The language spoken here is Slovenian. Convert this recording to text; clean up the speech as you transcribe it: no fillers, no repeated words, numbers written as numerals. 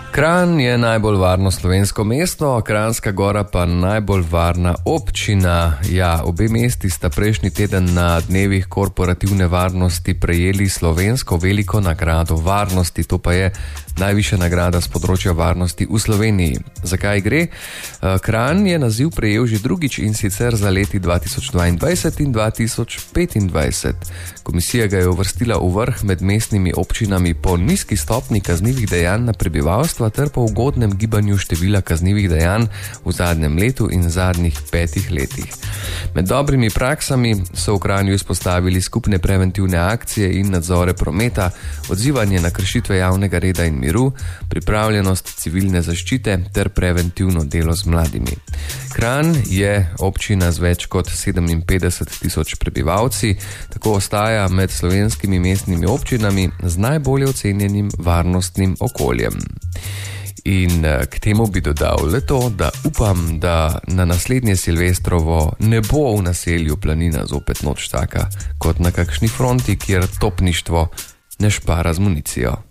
Kranj je najbolj varno slovensko mesto, Kranjska Gora pa najbolj varna občina. Ja, obe mesti sta prejšnji teden na dnevih korporativne varnosti prejeli slovensko veliko nagrado varnosti. To pa je najvišja nagrada z področja varnosti v Sloveniji. Zakaj gre? Kranj je naziv prejel že drugič, in sicer za leti 2022 in 2025. Komisija ga je uvrstila v vrh med mestnimi občinami po nizki stopni kaznivih dejanj na prebivalstvo ter po ugodnem gibanju števila kaznivih dejanj v zadnjem letu in zadnjih 5 letih. Med dobrimi praksami so v Kranju izpostavili skupne preventivne akcije in nadzore prometa, odzivanje na kršitve javnega reda in miru, pripravljenost civilne zaščite ter preventivno delo z mladimi. Kranj je občina z več kot 57.000 prebivalci, tako ostaja med slovenskimi mestnimi občinami z najbolje ocenjenim varnostnim okoljem. In k temu bi dodal le to, da upam, da na naslednje Silvestrovo ne bo v naselju Planina zopet noč taka kot na kakšni fronti, kjer topništvo ne špara z municijo.